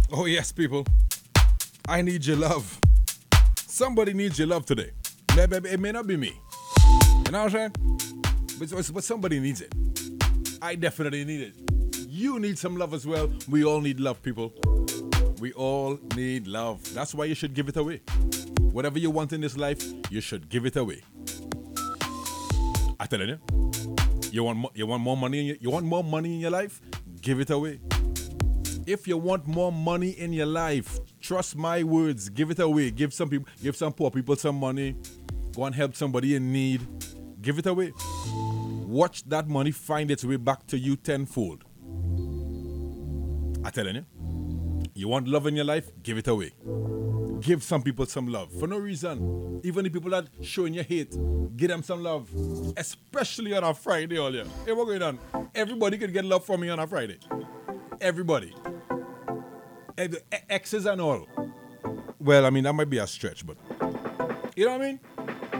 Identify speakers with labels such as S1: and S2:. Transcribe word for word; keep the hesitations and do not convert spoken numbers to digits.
S1: Oh, yes, people. I need your love. Somebody needs your love today. Maybe it may not be me. You know what I'm saying? But, but somebody needs it. I definitely need it. You need some love as well. We all need love, people. We all need love. That's why you should give it away. Whatever you want in this life, you should give it away. I tell you, you want mo- you want more money in your, you want more money in your life? Give it away. If you want more money in your life, trust my words, give it away. Give some people, give some poor people some money. Go and help somebody in need. Give it away. Watch that money find its way back to you tenfold. I telling you, you want love in your life? Give it away. Give some people some love for no reason. Even the people that showing you hate, give them some love. Especially on a Friday, all yeah. Hey, what's going on? Everybody can get love from me on a Friday. Everybody. Eh, Exes and all. Well, I mean, that might be a stretch, but you know what I mean?